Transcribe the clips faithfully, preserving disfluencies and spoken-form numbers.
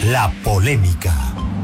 La polémica.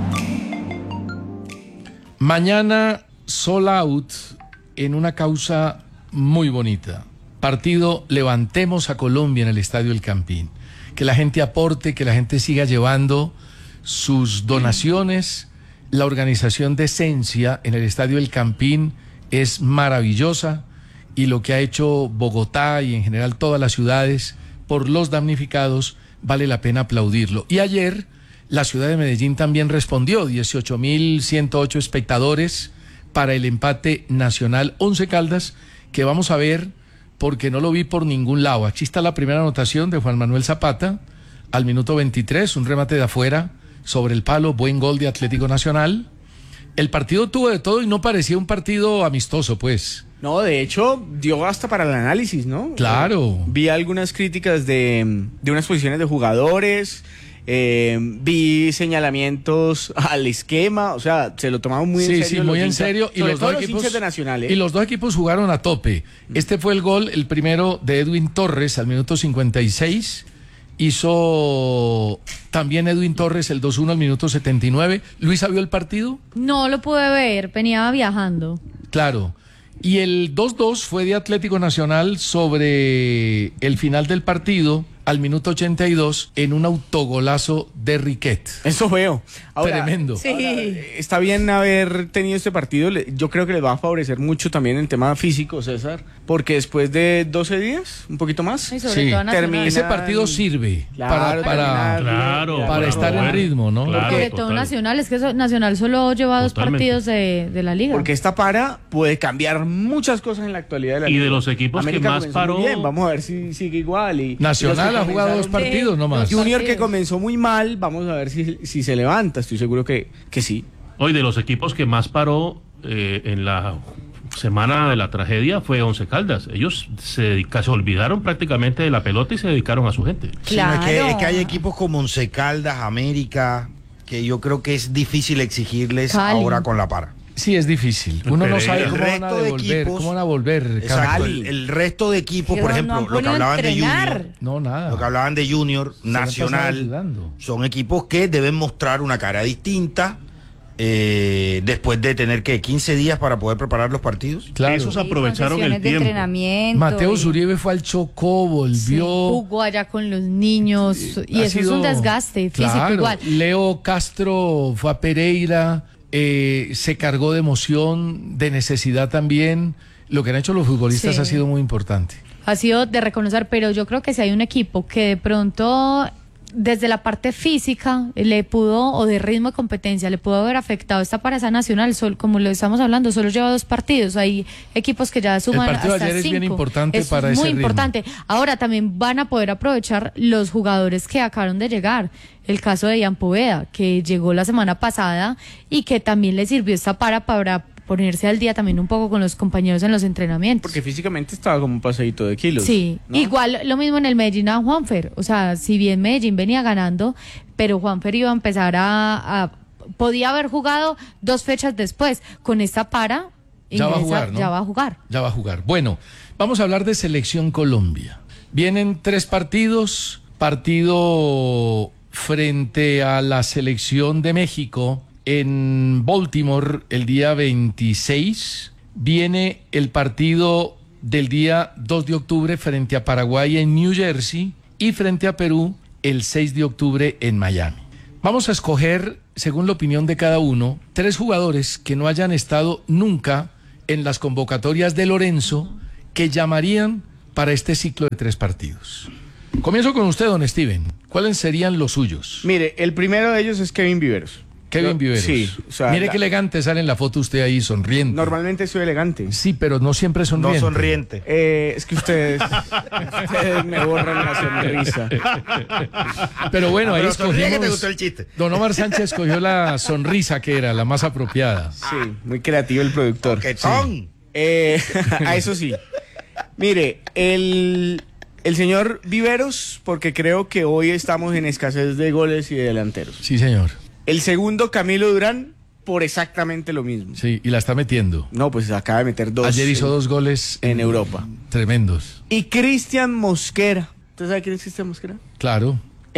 Mañana sold out en una causa muy bonita. Partido Levantemos a Colombia en el Estadio El Campín. Que la gente aporte, que la gente siga llevando sus donaciones. La organización de Esencia en el Estadio El Campín es maravillosa y lo que ha hecho Bogotá y en general todas las ciudades por los damnificados vale la pena aplaudirlo. Y ayer la ciudad de Medellín también respondió, dieciocho mil ciento ocho espectadores para el empate nacional Once Caldas, que vamos a ver porque no lo vi por ningún lado. Aquí está la primera anotación de Juan Manuel Zapata al minuto veintitrés, un remate de afuera sobre el palo, buen gol de Atlético Nacional. El partido tuvo de todo y no parecía un partido amistoso, pues. No, de hecho, dio hasta para el análisis, ¿no? Claro. Eh, vi algunas críticas de, de unas posiciones de jugadores, eh, vi señalamientos al esquema, o sea, se lo tomaban muy sí, en serio. Sí, muy en hinchas, serio. Y los dos los equipos de Nacional, ¿eh? Y los dos equipos jugaron a tope. Este fue el gol, el primero de Edwin Torres al minuto cincuenta y seis. Hizo también Edwin Torres el dos uno al minuto setenta y nueve. ¿Luisa vio el partido? No lo pude ver, venía viajando. Claro. Y el dos dos fue de Atlético Nacional sobre el final del partido al minuto ochenta y dos en un autogolazo de Riquet. Eso veo. Ahora, tremendo. Sí. Ahora, está bien haber tenido este partido. Yo creo que les va a favorecer mucho también en tema físico, César, porque después de doce días, un poquito más, sí, sobre sí. todo termina, ese partido sirve claro, para, para, claro, para para estar mover, en ritmo, ¿no? Claro, sobre total. todo Nacional, es que eso, Nacional solo lleva dos Totalmente. partidos de, de la liga. Porque esta para puede cambiar muchas cosas en la actualidad de la y liga. de los equipos América que más comenzó paró. muy bien. Vamos a ver si sigue igual. Y, Nacional y ha jugado dos comenzaron... partidos nomás. Junior, que comenzó muy mal, vamos a ver si, si se levanta. Estoy seguro que, que sí. Hoy de los equipos que más paró eh, en la semana de la tragedia fue Once Caldas. Ellos se, dedica, se olvidaron prácticamente de la pelota y se dedicaron a su gente. Claro. Sí, no, es, que, es que hay equipos como Once Caldas, América, que yo creo que es difícil exigirles Cali. Ahora con la para. Sí, es difícil. Uno no sabe el cómo resto van a devolver, de equipos, cómo van a volver. Exacto, el, el resto de equipos, Pero por ejemplo, no lo que hablaban de Junior, no nada. Lo que hablaban de Junior, Se Nacional, son equipos que deben mostrar una cara distinta eh, después de tener que quince días para poder preparar los partidos. Claro. Esos aprovecharon el tiempo. Mateo Uribe fue al Chocó, volvió. Sí, jugó allá con los niños sí, y eso sido, es un desgaste físico claro, igual. Leo Castro fue a Pereira. Eh, se cargó de emoción, de necesidad también. Lo que han hecho los futbolistas sí. ha sido muy importante. Ha sido de reconocer, pero yo creo que si hay un equipo que de pronto desde la parte física le pudo, o de ritmo de competencia, le pudo haber afectado esta pareja nacional, sol, como lo estamos hablando, solo lleva dos partidos. Hay equipos que ya suman hasta cinco. El partido de ayer es bien importante Eso para es ese muy ritmo. importante. Ahora también van a poder aprovechar los jugadores que acabaron de llegar. El caso de Ian Poveda, que llegó la semana pasada y que también le sirvió esta para para ponerse al día también un poco con los compañeros en los entrenamientos. Porque físicamente estaba como un paseíto de kilos. Sí, ¿no? Igual lo mismo en el Medellín a Juanfer. O sea, si bien Medellín venía ganando, pero Juanfer iba a empezar a, a... podía haber jugado dos fechas después. Con esta para, ya ingresa, va a jugar, ¿no? Ya va a jugar. Ya va a jugar. Bueno, vamos a hablar de Selección Colombia. Vienen tres partidos. Partido frente a la Selección de México en Baltimore el día veintiséis. Viene el partido del día dos de octubre frente a Paraguay en New Jersey y frente a Perú el seis de octubre en Miami. Vamos a escoger, según la opinión de cada uno, tres jugadores que no hayan estado nunca en las convocatorias de Lorenzo que llamarían para este ciclo de tres partidos. Comienzo con usted, don Steven. ¿Cuáles serían los suyos? Mire, el primero de ellos es Kevin Viveros. Kevin Yo, Viveros. Sí. O sea, Mire la... qué elegante sale en la foto usted ahí, sonriente. Normalmente soy elegante. Sí, pero no siempre sonriente. No sonriente. Eh, es que ustedes, ustedes me borran la sonrisa. Pero bueno, ahí pero escogimos... que te gustó el chiste. Don Omar Sánchez escogió la sonrisa que era la más apropiada. Sí, muy creativo el productor. ¿Qué son? Sí. Eh, a eso sí. Mire, el... El señor Viveros, porque creo que hoy estamos en escasez de goles y de delanteros. Sí, señor. El segundo, Camilo Durán, por exactamente lo mismo. Sí, y la está metiendo. No, pues acaba de meter dos. Ayer hizo en, dos goles en Europa. Tremendos. Y Cristian Mosquera. ¿Usted sabe quién es Cristian Mosquera? Claro.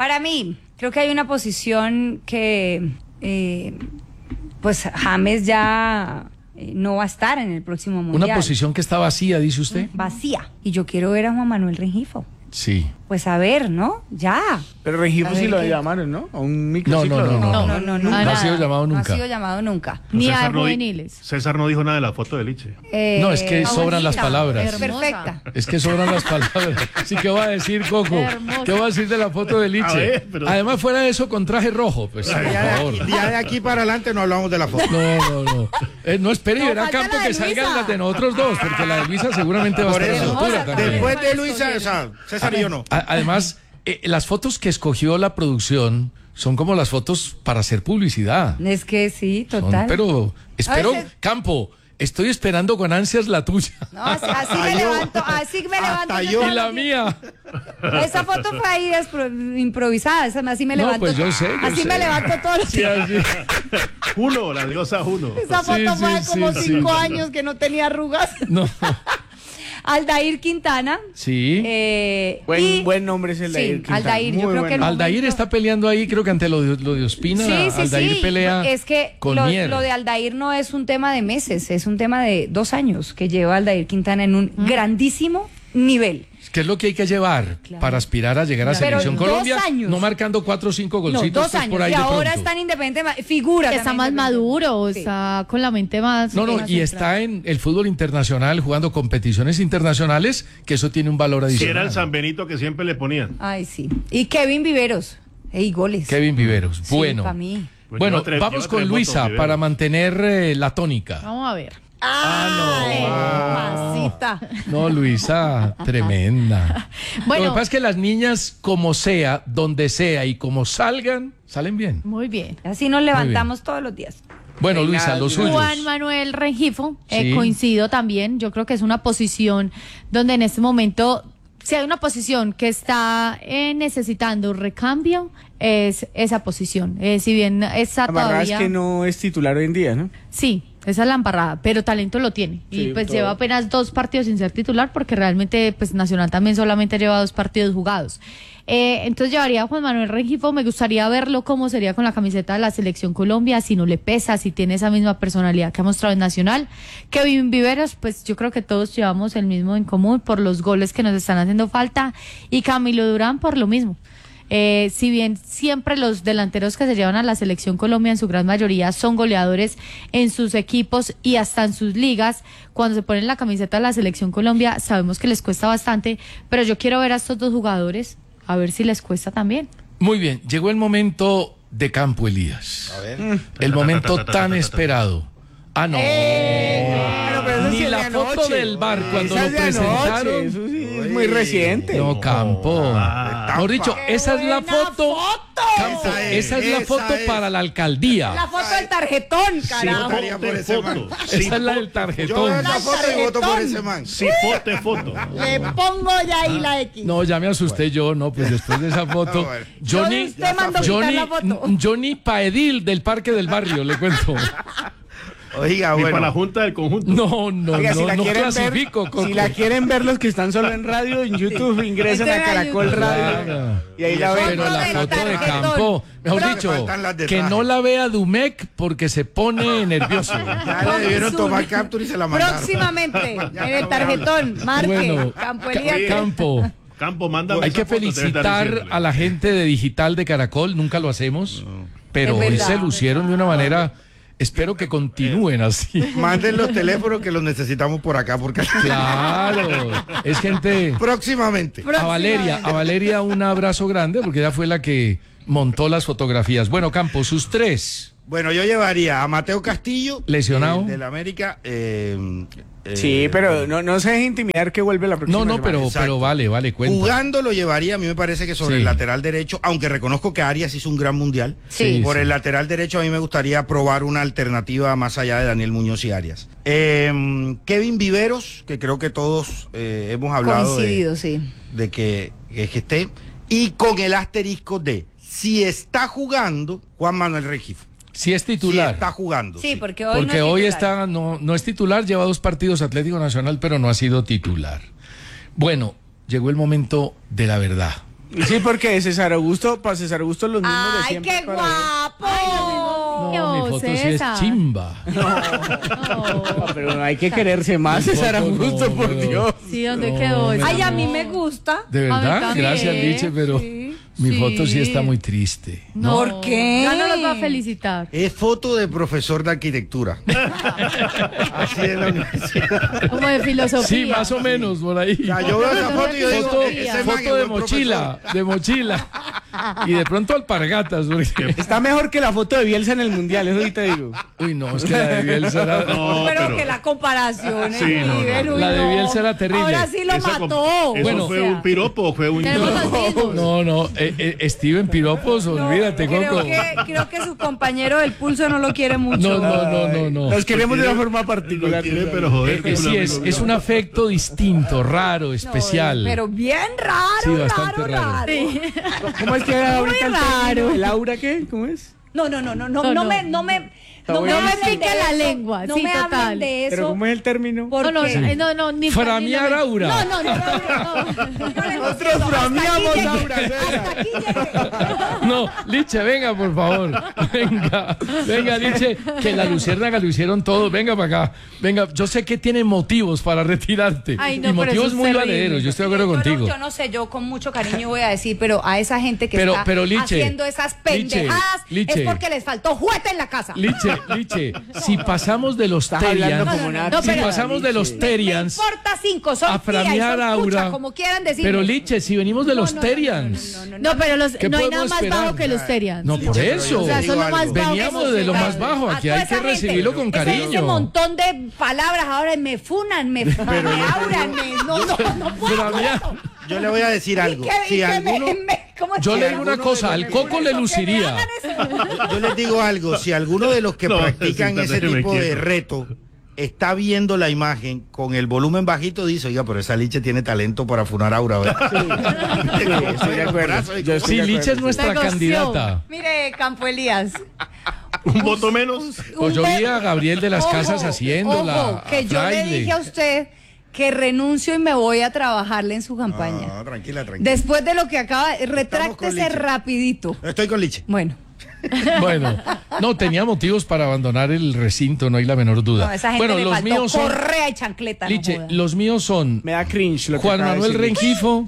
Para mí, creo que hay una posición que, eh, pues, James ya eh, no va a estar en el próximo mundial. Una posición que está vacía, dice usted. Vacía. Y yo quiero ver a Juan Manuel Rengifo. Sí. Pues a ver, ¿no? Ya. Pero Rengifo A sí ver lo qué- llamaron, ¿no? A un No, microciclo. no, no, no. No, no, no, no. No ha nada. sido llamado No ha nunca. sido llamado nunca. Ni a César no, di- juveniles. César no dijo nada de la foto de Liche. Eh, No, es que sobran las bonita, palabras. Perfecta. Es que sobran las palabras. Sí, ¿qué va a decir, Coco? Hermosa. ¿Qué va a decir de la foto de A Liche? ver, pero- Además, fuera de eso, con traje rojo, pues, por Ya de, favor. aquí, ya de aquí para adelante no hablamos de la foto. No, no, no. Eh, no espere y No, verá falta Campo la de que salgan Luisa. las de nosotros dos, porque la de Luisa seguramente va a Por estar a la eso, altura también. después de Luisa, o sea, César y yo no. A- Además, eh, las fotos que escogió la producción son como las fotos para hacer publicidad. Es que sí, Son- total. pero espero, A veces- Campo, estoy esperando con ansias la tuya. No, así, así Hasta me yo. levanto, así me levanto. Hasta yo yo. todos Y la los días. mía. Esa foto fue ahí despro- improvisada, esa- así me No, levanto. pues yo sé, yo así sé. me levanto todos los Sí, días. así. Uno, la diosa Uno. Esa foto Sí, fue sí, de como sí, cinco sí. años que no tenía arrugas. No. Aldair Quintana. Sí. eh, Buen, y- buen nombre es el de Sí, Aldair Quintana. Aldair, yo Muy creo buen que el nombre. Aldair momento- está peleando ahí, creo que ante lo de, lo de Ospina. Sí, sí, Aldair sí. pelea Es que con lo, Mier. lo de Aldair no es un tema de meses, es un tema de dos años que lleva Aldair Quintana en un grandísimo nivel. ¿Qué es lo que hay que llevar Claro. para aspirar a llegar a Pero Selección dos Colombia? años. No marcando cuatro o cinco No, golcitos dos pues, años. por ahí Y de ahora pronto. está en Independiente, figura. Que está también más Independiente. maduro, Sí. está con la mente más. No, no, más y centrada. está en el fútbol internacional jugando competiciones internacionales, que eso tiene un valor Si adicional. era el San Benito que siempre le ponían. Ay, sí. Y Kevin Viveros. Ey, goles. Kevin Viveros. Sí, bueno. pa' mí. Pues Bueno, lleva tres- vamos lleva con tres Luisa votos, Viveros. para mantener eh, la tónica. Vamos a ver. Ay, mamacita. No, Luisa, tremenda. Bueno. Lo que pasa es que las niñas, como sea, donde sea y como salgan, salen bien. Muy bien. Así nos levantamos todos los días. Bueno, Luisa, los suyos. Juan Manuel Rengifo, eh, Sí. coincido también. Yo creo que es una posición donde en este momento, si hay una posición que está eh, necesitando recambio, es esa posición. Eh, si bien está La verdad es todavía. que no es titular hoy en día, ¿no? Sí, esa es la embarrada, pero talento lo tiene. Y Sí, pues todo. lleva apenas dos partidos sin ser titular, porque realmente pues Nacional también solamente lleva dos partidos jugados. Eh, entonces llevaría a Juan Manuel Rengifo, me gustaría verlo cómo sería con la camiseta de la Selección Colombia, si no le pesa, si tiene esa misma personalidad que ha mostrado en Nacional. Kevin Viveros, pues yo creo que todos llevamos el mismo en común por los goles que nos están haciendo falta, y Camilo Durán por lo mismo. Eh, si bien siempre los delanteros que se llevan a la Selección Colombia en su gran mayoría son goleadores en sus equipos y hasta en sus ligas, cuando se ponen la camiseta de la Selección Colombia sabemos que les cuesta bastante, pero yo quiero ver a estos dos jugadores a ver si les cuesta también. Muy bien, llegó el momento de Campo Elías. A ver. El momento tan esperado. Ah, no. Bueno, pero eso sí Ni es la de foto anoche. del bar cuando Esa lo es de anoche, presentaron. Eso sí es muy reciente. No, Campo. Mejor dicho, esa es la buena foto. foto! Campo, Esa es, esa es la esa foto es. para la alcaldía. La foto del tarjetón, Si carajo. votaría por fote, ese foto. man. Si Esa es la fo- del Yo tarjetón. veo la foto y voto por ese man. Si fote, foto. Le pongo ya ahí la X. No, ya me asusté yo, no, pues después de esa foto. No, bueno. Johnny, Usted mandó quitar Johnny, la foto. Johnny Paedil del Parque del Barrio, le cuento. Oiga, Y para la bueno. junta del conjunto. No, no, Oiga, no, si la no quieren clasifico, ver, Coco. si la quieren ver los que están solo en radio, en YouTube, ingresen a Entren a Caracol YouTube. Radio Claro. y ahí la ven. Pero la del foto de tarjetón. Campo, mejor Pero- dicho, Faltan las de que traje. no la vea Dumec porque se pone nervioso. Ya le debieron tomar captura y se la mandaron. Próximamente, en el tarjetón, marque, Bueno, Campo Ca- Elías. Campo, Campo, manda hay esa que foto, debe estar felicitar diciéndole. a la gente de Digital de Caracol, nunca lo hacemos, pero Es hoy verdad. se lucieron de una manera, espero que continúen así. Manden los teléfonos que los necesitamos por acá, porque Claro, es gente... próximamente. A Valeria, a Valeria un abrazo grande porque ella fue la que montó las fotografías. Bueno, Campo, sus tres. Bueno, yo llevaría a Mateo Castillo, Lesionado. eh, del América. eh, eh, Sí, pero no, no se deje intimidar que vuelve la próxima No, no, semana. pero, exacto. pero vale, vale, cuenta. Jugando lo llevaría, a mí me parece que sobre Sí. el lateral derecho, aunque reconozco que Arias hizo un gran mundial. Sí. Por sí. el lateral derecho a mí me gustaría probar una alternativa más allá de Daniel Muñoz y Arias. Eh, Kevin Viveros, que creo que todos eh, hemos hablado de, Coincidido, sí. de que, que, que esté. Y con el asterisco de, si está jugando, Juan Manuel Rengifo. Si es Si titular. está jugando. Sí, sí. porque hoy Porque no es hoy titular. está, no, no es titular, lleva dos partidos Atlético Nacional, pero no ha sido titular. Bueno, llegó el momento de la verdad. Sí, porque César Augusto, para César Augusto los mismos de ¡Ay, siempre. qué para ver. guapo! mío, mi foto César. sí es chimba. No, pero no hay que quererse más, Mi César foto Augusto, no, por pero- Dios. Sí, ¿dónde No, quedó? me- esa? Ay, a mí No. me gusta. De A mí verdad, también. gracias Liche, pero Sí. mi Sí. foto sí está muy triste. No. ¿Por qué? Ya no los va a felicitar. Es foto de profesor de arquitectura. Así es la universidad. Como de filosofía. Sí, más o menos por ahí. O sea, yo veo esa foto y yo digo, Foto, ese man es foto de buen mochila, de mochila. Y de pronto alpargatas. porque- Está mejor que la foto de Bielsa en el Mundial, eso sí te digo. Uy, no, es que la de Bielsa era, No, pero, pero que la comparación. Sí, no, no. River, uy, La de no. Bielsa era terrible. Ahora sí lo esa com- mató. ¿Eso Bueno, fue O sea, un piropo o fue un Tenemos los mismos. No, no, eh, eh, Steven Piropos, no, olvídate, creo Coco. que, creo que su compañero del pulso no lo quiere mucho. No, no, no, no, no. Nos queremos de una quiere- forma particular. Lo quiere, pero joder, Eh, que eh, es un sí, amigo es, mío. es un afecto distinto, raro, No, especial. pero bien raro, Sí, bastante raro, raro. raro. ¿Cómo es que era ahorita el Muy raro. término? ¿El aura qué? ¿Cómo es? No, no, no, no, no, No, no no. me, no me, Está no me buenísimo. hablen de Pica la eso. lengua, No sí, me total. hablen de eso. ¿Pero cómo es el término? porque- No, no, eh, no, no, ni Framear ni- aura. No, no, no, no, no. Nosotros frameamos Hasta aquí aura, llegué, César. hasta aquí llegué. No, Liche, venga, por favor. Venga, venga, Liche, que la luciérnaga lo hicieron todos. Venga para acá. Venga, yo sé que tiene motivos para retirarte. Ay, no, y pero motivos eso es muy terrible. valederos. Yo estoy de acuerdo Yo no- contigo. Yo no sé, yo con mucho cariño voy a decir, pero a esa gente que Pero- está pero, Liche, haciendo esas pendejadas Liche, es porque les faltó juguete en la casa. Liche, Liche, si pasamos de los Estás hablando Terians, como no, no, Nazi. si pero- pasamos de los Me Terians importa cinco, son a tía y framear son aura, pucha, como quieran decir. pero Liche, si venimos de los Terians, No, pero los, ¿Qué no hay nada podemos más esperar? bajo que los Terians. no por eso. O sea, son lo más bajo. Veníamos de lo más bajo, A aquí toda hay que esa gente, recibirlo con ese- Ese cariño. montón de palabras ahora me funan, me, me auran, me, no, no, no puedo. Framear. Yo le voy a decir algo. Y que- y Si que me- alguno, me- ¿cómo es Yo que le era? digo una cosa, al Coco le luciría. yo les digo algo, si alguno de los que No, practican sí, ese déjeme tipo de quieto. reto está viendo la imagen con el volumen bajito, dice, oiga, pero esa Liche tiene talento para funar aura, ¿verdad? Sí, estoy de acuerdo. Yo estoy Sí, de Liche es acuerdo. nuestra Negoció. candidata. Mire, Campo Elías. Un voto menos. Pues yo vi a Gabriel de las Ojo, Casas haciéndola. ojo, que a yo le Fraile. dije a usted que renuncio y me voy a trabajarle en su campaña. No, tranquila, tranquila. Después de lo que acaba, con retráctese Liche. rapidito. Estoy con Liche. Bueno, Bueno, no, tenía motivos para abandonar el recinto, no hay la menor duda. no, esa gente bueno, le los faltó míos son, correa y chancleta. no Liche, joda. los míos son Me da cringe lo que Juan acaba de Manuel decir. Rengifo,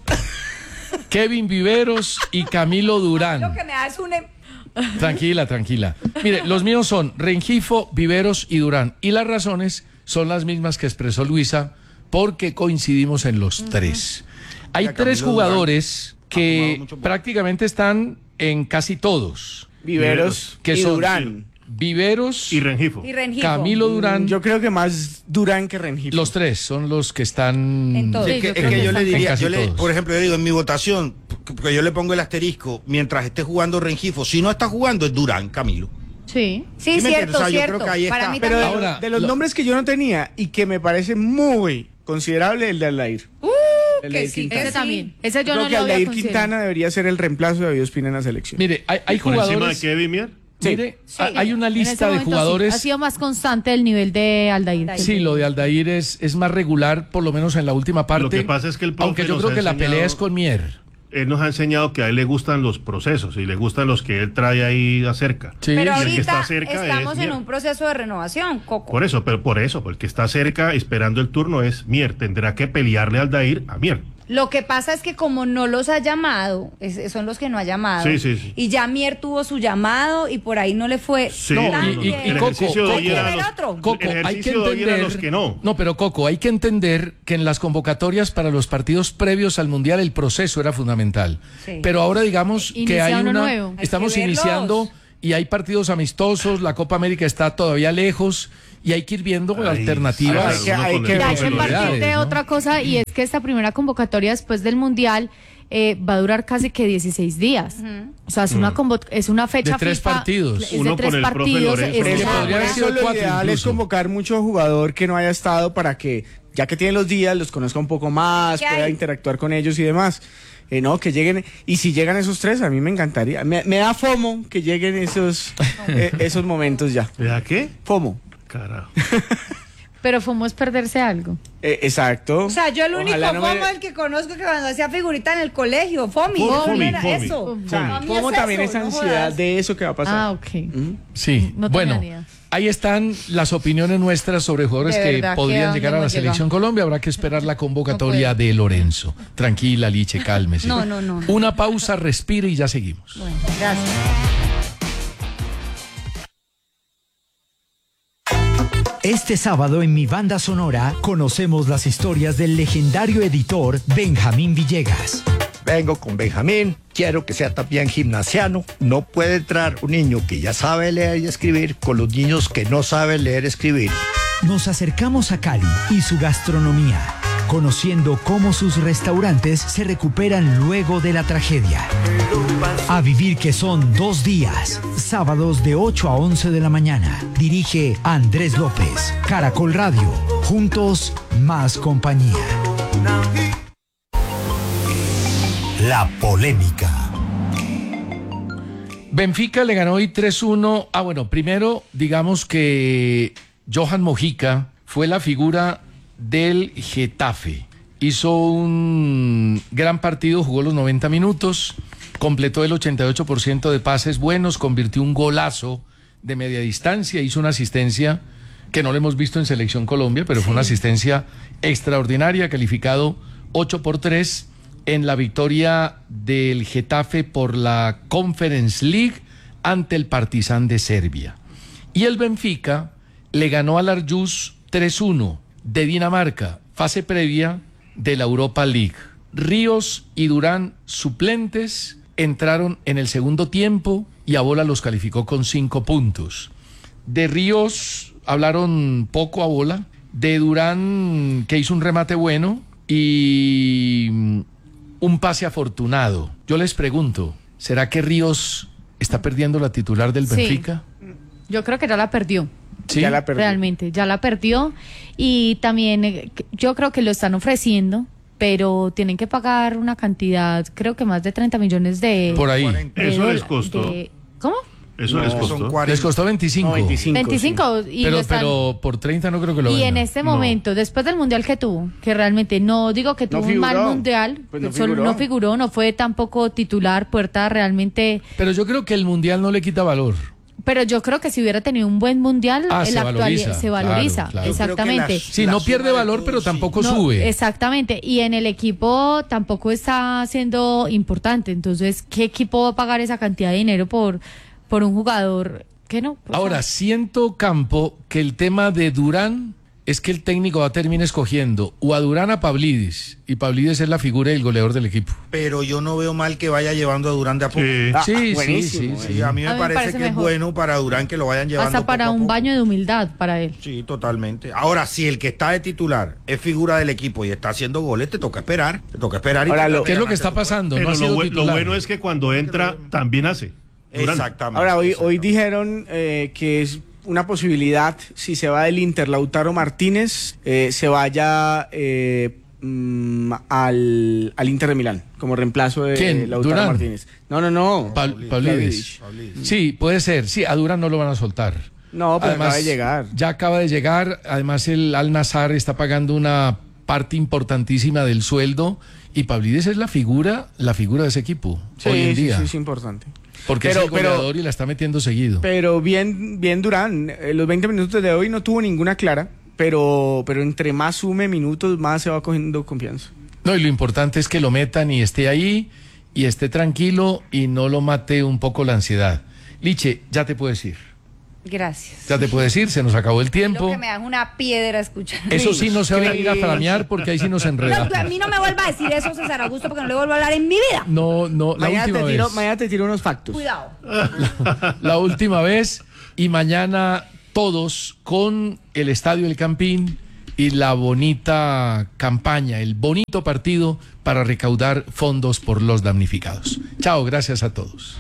Kevin Viveros y Camilo Lo Durán. que me da es un... em- Tranquila, tranquila. Mire, los míos son Rengifo, Viveros y Durán. Y las razones son las mismas que expresó Luisa, porque coincidimos en los tres. Hay Camilo tres Durán jugadores ha que tomado mucho más. prácticamente están en casi todos. Viveros Que y son Durán. Viveros, Y Rengifo. Y Rengifo. Camilo Durán. Yo creo que más Durán que Rengifo. Los tres son los que están En todo. Sí, Es que, yo es creo que que yo le están- diría, En casi yo le- todos. por ejemplo, yo digo, en mi votación, porque yo le pongo el asterisco, mientras esté jugando Rengifo, si no está jugando es Durán, Camilo. Sí. Sí, ¿Sí me entiendes? cierto, O sea, yo cierto. creo que ahí Para está. mí Pero de, también. Ahora, de los lo- nombres que yo no tenía y que me parece muy considerable, el de Aldair. Uh, Aldair que sí, Quintana. que Ese sí. también. Ese yo Yo creo no que lo había Aldair considerado. Quintana debería ser el reemplazo de David Ospina en la selección. Mire, hay, hay Por encima de jugadores. Kevin Mier. Mire, Sí. hay una En ese lista de momento sí, jugadores. ha sido más constante el nivel de Aldair. Aldair. Sí, lo de Aldair es, es más regular, por lo menos en la última parte. Lo que pasa es que el profe Aunque yo nos creo ha que la enseñado- pelea es con Mier. Él nos ha enseñado que a él le gustan los procesos y le gustan los que él trae ahí acerca. Sí. Pero Y el que ahorita está cerca estamos es en Mier. un proceso de renovación, Coco. Por eso, pero por eso, porque está cerca esperando el turno es Mier. Tendrá que pelearle al Dair a Mier. Lo que pasa es que como no los ha llamado, es- son los que no ha llamado. Sí, sí, sí. Y ya Mier tuvo su llamado y por ahí no le fue. Sí, No, tan y- y- bien. y el Coco, ejercicio de Coco. hoy era ¿Quién los- era otro? Coco, el hay que ejercicio de hoy era entender. los que no. No, pero Coco, hay que entender que en las convocatorias para los partidos previos al Mundial el proceso era fundamental. Sí. Pero ahora digamos que Inicia hay uno una. nuevo. Hay Estamos que verlos. iniciando y hay partidos amistosos, la Copa América está todavía lejos y hay que ir viendo Ay, alternativas. sí, Hay que- hay uno que- con el Ya hay profe que Lorenzo. partir de ¿no? otra cosa y es que esta primera convocatoria después del Mundial eh, va a durar casi que dieciséis días. O sea, es una convo- es una fecha De tres FIFA, partidos. Es de Uno tres con el profe partidos. Lorenzo. es Que Eso, la- podría haber por sido eso lo cuatro ideal es incluso. convocar mucho jugador que no haya estado para que, ya que tiene los días, los conozca un poco más, ¿Qué pueda hay? interactuar con ellos y demás. Eh, no, que lleguen, y si llegan esos tres, a mí me encantaría. Me, me da FOMO que lleguen esos, eh, esos momentos ya. ¿Verdad qué? FOMO. Carajo. Pero FOMO es perderse algo. Eh, exacto. O sea, yo el único Ojalá no FOMO me- el que conozco que cuando hacía figurita en el colegio, FOMI. Fomi, FOMI era Fomi. eso. O sea, Para mí FOMO es también eso, es no ansiedad jodas. de eso que va a pasar. Ah, ok. Sí, No tenía bueno, ni idea. ahí están las opiniones nuestras sobre jugadores De que verdad, ¿que podrían a llegar a dónde la hemos selección llegado? Colombia. Habrá que esperar la convocatoria No puedo. de Lorenzo. Tranquila, Liche, cálmese. No, no, no, no. Una pausa, respire y ya seguimos. Bueno, gracias. Este sábado en Mi Banda Sonora conocemos las historias del legendario editor Benjamín Villegas. Vengo con Benjamín, quiero que sea también gimnasiano. No puede entrar un niño que ya sabe leer y escribir con los niños que no saben leer y escribir. Nos acercamos a Cali y su gastronomía, conociendo cómo sus restaurantes se recuperan luego de la tragedia. A vivir que son dos días, sábados de ocho a once de la mañana. Dirige Andrés López, Caracol Radio. Juntos, más compañía. La polémica. Benfica le ganó hoy tres uno. Ah, bueno, primero digamos que Johan Mojica fue la figura del Getafe. Hizo un gran partido, jugó los noventa minutos, completó el ochenta y ocho por ciento de pases buenos, convirtió un golazo de media distancia, hizo una asistencia que no lo hemos visto en Selección Colombia, pero fue una asistencia extraordinaria, calificado ocho por tres en la victoria del Getafe por la Conference League ante el Partizan de Serbia. Y el Benfica le ganó al Aarhus tres uno de Dinamarca, fase previa de la Europa League. Ríos y Durán, suplentes, entraron en el segundo tiempo y Abola los calificó con cinco puntos. De Ríos hablaron poco Abola, de Durán, que hizo un remate bueno, y un pase afortunado. Yo les pregunto, ¿será que Ríos está perdiendo la titular del Sí. Benfica? Yo creo que ya la perdió. ¿Sí? Ya la perdió. Realmente, ya la perdió. Y también eh, yo creo que lo están ofreciendo, pero tienen que pagar una cantidad, creo que más de treinta millones de... Por ahí. de Eso les dola- costó. de- ¿Cómo? Eso No, les son costó. cuarenta. Les costó veinticinco. No, veinticinco. veinticinco. Y, lo Pero, están- pero por treinta no creo que lo y en vendan. este No. momento, después del mundial que tuvo, que realmente no digo que No tuvo un mal figuró. mundial, Pues no solo figuró. no figuró, no fue tampoco titular, puerta realmente... Pero yo creo que el Mundial no le quita valor. Pero yo creo que si hubiera tenido un buen mundial, Ah, en se la actualidad valoriza, se valoriza. claro, claro. Exactamente. Creo que las- Sí, La no suma pierde de valor, todo, pero sí. tampoco No, sube. Exactamente. Y en el equipo tampoco está siendo importante. Entonces, ¿qué equipo va a pagar esa cantidad de dinero por, por un jugador que no? O sea, Ahora, siento, Campo, que el tema de Durán es que el técnico va a terminar escogiendo o a Durán a Pavlidis, y Pavlidis es la figura y el goleador del equipo. Pero yo no veo mal que vaya llevando a Durán de a poco. Sí. Ah, Sí, sí, buenísimo, sí, eh. Sí, a mí me, A mí me parece, parece que mejor. es bueno para Durán que lo vayan llevando hasta poco para a un poco. baño de humildad para él. Sí, totalmente. Ahora, si el que está de titular es figura del equipo y está haciendo goles, te toca esperar. Te toca esperar. Y Ahora, te lo- toca ¿Qué es lo que ganarte está tu- pasando? Pero no ha sido lo, bu- lo titular. bueno es que cuando entra también hace. Durán. Exactamente. Ahora, hoy, hoy exactamente. dijeron eh, que es una posibilidad, si se va del Inter Lautaro Martínez, eh, se vaya eh, mm, al, al Inter de Milán, como reemplazo de ¿Quién? Lautaro ¿Durán? Martínez. No, no, no. Pa- Pavlidis. Sí, puede ser. Sí, a Durán no lo van a soltar. No, pero acaba de llegar. Ya acaba de llegar. Además, el Al Nassr está pagando una parte importantísima del sueldo. Y Pavlidis es la figura, la figura de ese equipo Sí, hoy en sí, día. sí, es importante. Porque Pero- es el pero- goleador y la está metiendo seguido. Pero bien, bien Durán, eh, los veinte minutos de hoy no tuvo ninguna clara, pero, pero entre más sume minutos, más se va cogiendo confianza. No, y lo importante es que lo metan y esté ahí y esté tranquilo y no lo mate un poco la ansiedad. Liche, ya te puedes ir. Gracias. Ya te puedes ir, se nos acabó el Lo tiempo. que me dan una piedra escuchar. Eso sí, no se va a ir a flamear porque ahí sí nos No, enredamos. a mí no me vuelva a decir eso, César Augusto, porque no le vuelvo a hablar en mi vida. No, no, la Mañana última te, tiro, vez. mañana te tiro unos factos. Cuidado. La última vez y mañana todos con el Estadio El Campín y la bonita campaña, el bonito partido para recaudar fondos por los damnificados. Chao, gracias a todos.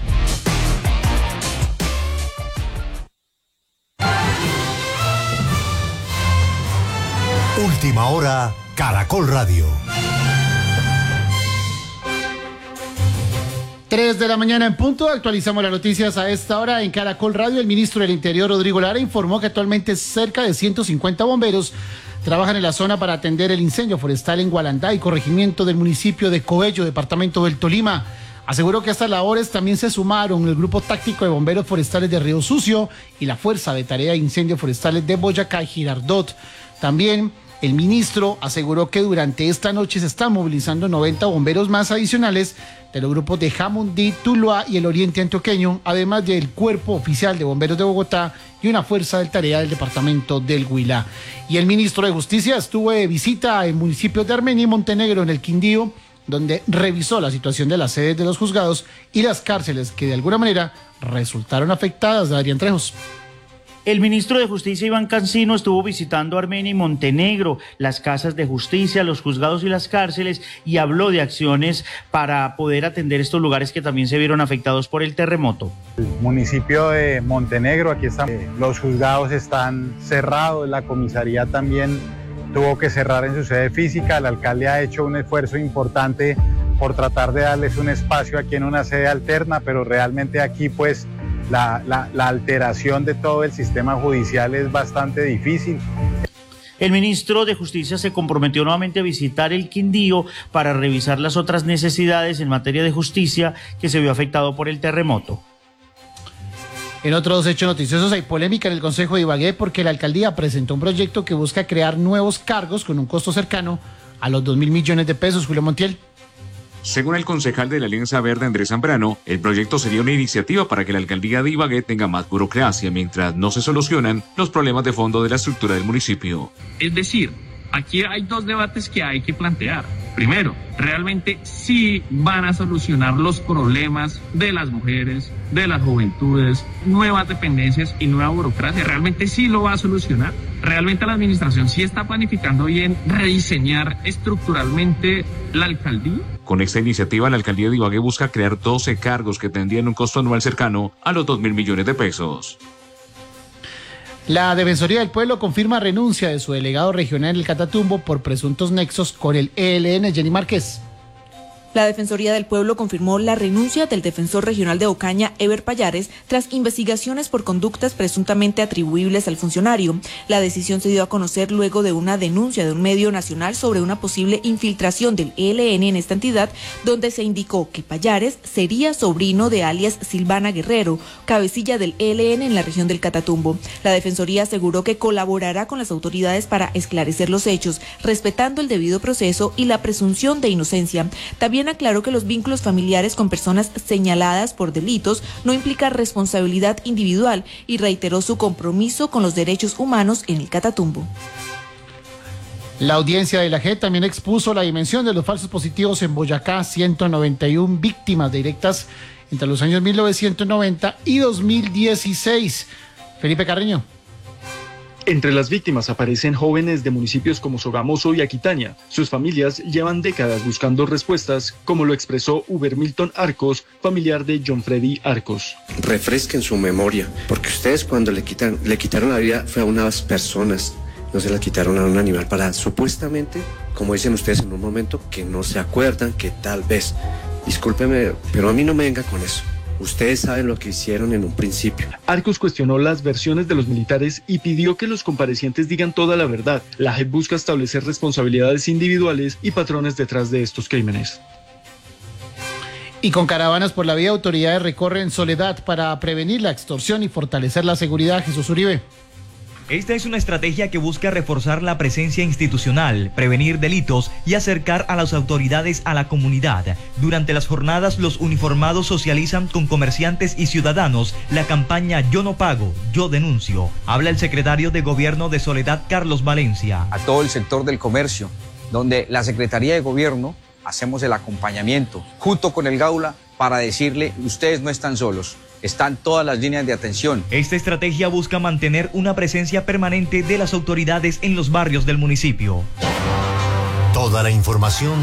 Última hora, Caracol Radio. tres de la mañana en punto, actualizamos las noticias a esta hora en Caracol Radio. El ministro del Interior, Rodrigo Lara, informó que actualmente cerca de ciento cincuenta bomberos trabajan en la zona para atender el incendio forestal en Gualandá y corregimiento del municipio de Coello, departamento del Tolima. Aseguró que a estas labores también se sumaron el Grupo Táctico de Bomberos Forestales de Río Sucio y la Fuerza de Tarea de Incendios Forestales de Boyacá y Girardot. También el ministro aseguró que durante esta noche se están movilizando noventa bomberos más adicionales de los grupos de Jamundí, Tuluá y el Oriente Antioqueño, además del Cuerpo Oficial de Bomberos de Bogotá y una fuerza de tarea del departamento del Huila. Y el ministro de Justicia estuvo de visita en municipios de Armenia y Montenegro, en el Quindío, donde revisó la situación de las sedes de los juzgados y las cárceles que de alguna manera resultaron afectadas. Adrián Trejos. El ministro de Justicia, Iván Cancino, estuvo visitando Armenia y Montenegro, las casas de justicia, los juzgados y las cárceles, y habló de acciones para poder atender estos lugares que también se vieron afectados por el terremoto. El municipio de Montenegro, aquí están, los juzgados están cerrados, la comisaría también tuvo que cerrar en su sede física. El alcalde ha hecho un esfuerzo importante por tratar de darles un espacio aquí en una sede alterna, pero realmente aquí pues La, la, la alteración de todo el sistema judicial es bastante difícil. El ministro de Justicia se comprometió nuevamente a visitar el Quindío para revisar las otras necesidades en materia de justicia que se vio afectado por el terremoto. En otros hechos noticiosos hay polémica en el Consejo de Ibagué porque la alcaldía presentó un proyecto que busca crear nuevos cargos con un costo cercano a los dos mil millones de pesos. Julio Montiel. Según el concejal de la Alianza Verde, Andrés Zambrano, el proyecto sería una iniciativa para que la alcaldía de Ibagué tenga más burocracia mientras no se solucionan los problemas de fondo de la estructura del municipio. Es decir, aquí hay dos debates que hay que plantear. Primero, realmente sí van a solucionar los problemas de las mujeres, de las juventudes, nuevas dependencias y nueva burocracia. Realmente sí lo va a solucionar. Realmente la administración sí está planificando bien rediseñar estructuralmente la alcaldía. Con esta iniciativa, la alcaldía de Ibagué busca crear doce cargos que tendrían un costo anual cercano a los dos mil millones de pesos. La Defensoría del Pueblo confirma renuncia de su delegado regional en el Catatumbo por presuntos nexos con el E L N. Jenny Márquez. La Defensoría del Pueblo confirmó la renuncia del defensor regional de Ocaña, Eber Payares, tras investigaciones por conductas presuntamente atribuibles al funcionario. La decisión se dio a conocer luego de una denuncia de un medio nacional sobre una posible infiltración del E L N en esta entidad, donde se indicó que Payares sería sobrino de alias Silvana Guerrero, cabecilla del E L N en la región del Catatumbo. La Defensoría aseguró que colaborará con las autoridades para esclarecer los hechos, respetando el debido proceso y la presunción de inocencia. También aclaró que los vínculos familiares con personas señaladas por delitos no implica responsabilidad individual y reiteró su compromiso con los derechos humanos en el Catatumbo. La audiencia de la J E P también expuso la dimensión de los falsos positivos en Boyacá, ciento noventa y una víctimas directas entre los años mil novecientos noventa y dos mil dieciséis. Felipe Carreño. Entre las víctimas aparecen jóvenes de municipios como Sogamoso y Aquitania. Sus familias llevan décadas buscando respuestas, como lo expresó Uber Milton Arcos, familiar de John Freddy Arcos. Refresquen su memoria, porque ustedes cuando le quitan, le quitaron la vida fue a unas personas, no se la quitaron a un animal para supuestamente, como dicen ustedes en un momento, que no se acuerdan, que tal vez. Discúlpeme, pero a mí no me venga con eso. Ustedes saben lo que hicieron en un principio. Arcos cuestionó las versiones de los militares y pidió que los comparecientes digan toda la verdad. La J E P busca establecer responsabilidades individuales y patrones detrás de estos crímenes. Y con caravanas por la vía, autoridades recorren Soledad para prevenir la extorsión y fortalecer la seguridad. Jesús Uribe. Esta es una estrategia que busca reforzar la presencia institucional, prevenir delitos y acercar a las autoridades a la comunidad. Durante las jornadas, los uniformados socializan con comerciantes y ciudadanos la campaña Yo no pago, yo denuncio. Habla el secretario de Gobierno de Soledad, Carlos Valencia. A todo el sector del comercio, donde la Secretaría de Gobierno hacemos el acompañamiento junto con el Gaula para decirle, ustedes no están solos. Están todas las líneas de atención. Esta estrategia busca mantener una presencia permanente de las autoridades en los barrios del municipio. Toda la información